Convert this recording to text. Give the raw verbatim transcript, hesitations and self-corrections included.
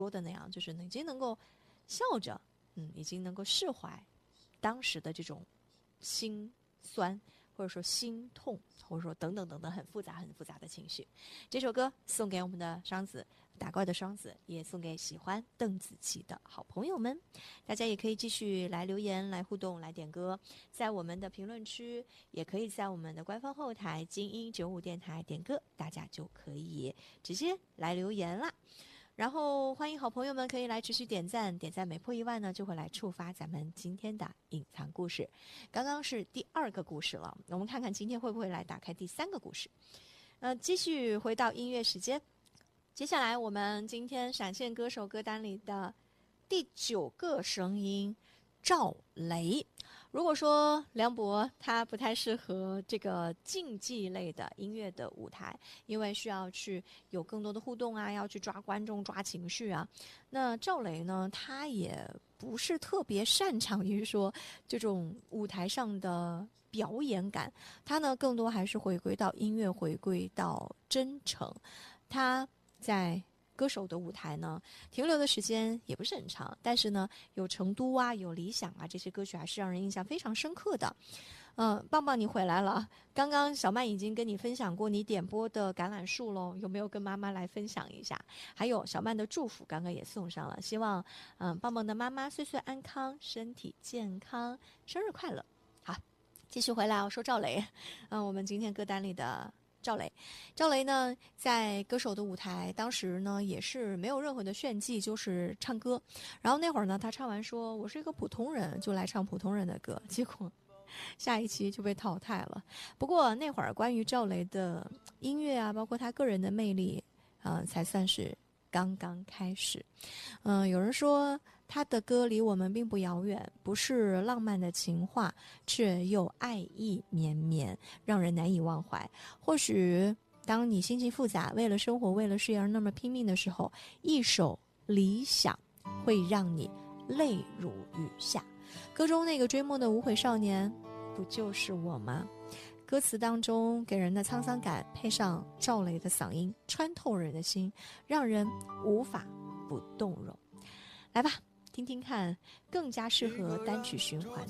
说的那样，就是已经能够笑着，嗯，已经能够释怀当时的这种心酸，或者说心痛，或者说等等等等很复杂很复杂的情绪。这首歌送给我们的双子，打怪的双子，也送给喜欢邓紫棋的好朋友们。大家也可以继续来留言、来互动、来点歌，在我们的评论区，也可以在我们的官方后台精英九五电台点歌，大家就可以直接来留言啦。然后欢迎好朋友们可以来持续点赞，点赞每破一万呢，就会来触发咱们今天的隐藏故事。刚刚是第二个故事了，我们看看今天会不会来打开第三个故事。呃，继续回到音乐时间，接下来我们今天闪现歌手歌单里的第九个声音，赵雷。如果说梁博他不太适合这个竞技类的音乐的舞台，因为需要去有更多的互动啊，要去抓观众抓情绪啊，那赵雷呢他也不是特别擅长于说这种舞台上的表演感，他呢更多还是回归到音乐，回归到真诚。他在歌手的舞台呢，停留的时间也不是很长，但是呢，有成都啊，有理想啊，这些歌曲还是让人印象非常深刻的。嗯、呃，棒棒你回来了，刚刚小曼已经跟你分享过你点播的橄榄树喽，有没有跟妈妈来分享一下？还有小曼的祝福刚刚也送上了，希望嗯棒棒的妈妈岁岁安康，身体健康，生日快乐。好，继续回来哦，说赵雷，嗯，我们今天歌单里的赵雷，赵雷呢，在歌手的舞台，当时呢也是没有任何的炫技，就是唱歌。然后那会儿呢，他唱完说：“我是一个普通人，就来唱普通人的歌。”结果下一期就被淘汰了。不过那会儿关于赵雷的音乐啊，包括他个人的魅力，啊、呃，才算是刚刚开始。嗯、呃，有人说他的歌离我们并不遥远，不是浪漫的情话，却又爱意绵绵，让人难以忘怀。或许当你心情复杂，为了生活为了事业而那么拼命的时候，一首理想会让你泪如雨下。歌中那个追梦的无悔少年，不就是我吗？歌词当中给人的沧桑感，配上赵雷的嗓音，穿透人的心，让人无法不动容。来吧，听听看更加适合单曲循环